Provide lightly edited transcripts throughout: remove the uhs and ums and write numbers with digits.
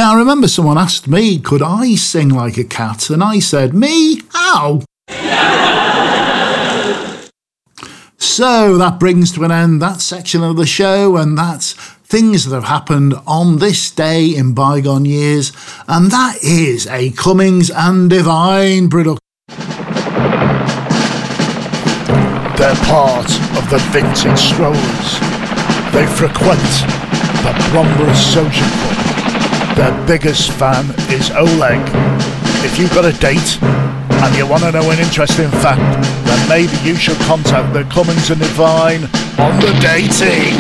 Yeah, I remember someone asked me, could I sing like a cat? And I said, me? How? So that brings to an end that section of the show, and that's things that have happened on this day in bygone years, and that is a Cummings and Devine production. They're part of the Vintage Strollers. They frequent the Bromborough Social Club. Their biggest fan is Oleg. If you've got a date and you want to know an interesting fact, then maybe you should contact the Cummings and Devine on the dating.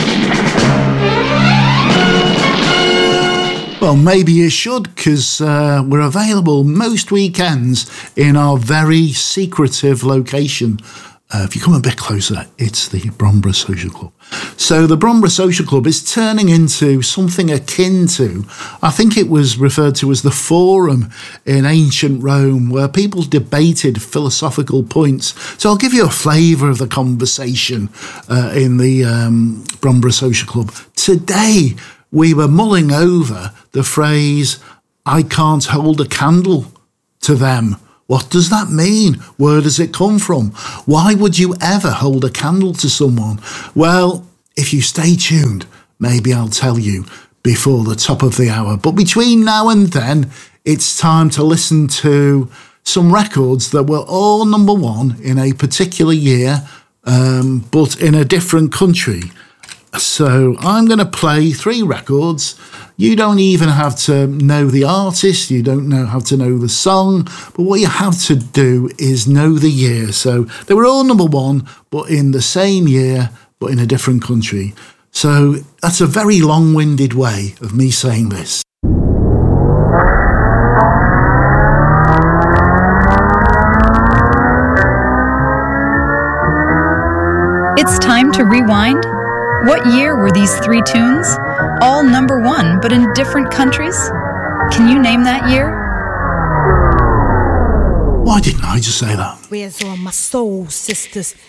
Well, maybe you should, because we're available most weekends in our very secretive location. If you come a bit closer, it's the Bromborough Social Club. So the Bromborough Social Club is turning into something akin to, I think it was referred to as the Forum in ancient Rome, where people debated philosophical points. So I'll give you a flavour of the conversation in the Bromborough Social Club. Today, we were mulling over the phrase, I can't hold a candle to them. What does that mean? Where does it come from? Why would you ever hold a candle to someone? Well, if you stay tuned, maybe I'll tell you before the top of the hour. But between now and then, it's time to listen to some records that were all number one in a particular year, but in a different country. So I'm going to play 3 records. You don't even have to know the artist, you don't have to know the song, but what you have to do is know the year. So they were all number one, but in the same year, but in a different country. So that's a very long-winded way of me saying this. It's time to rewind. What year were these 3 tunes? All number one, but in different countries? Can you name that year? Why didn't I just say that? Where's all my soul sisters?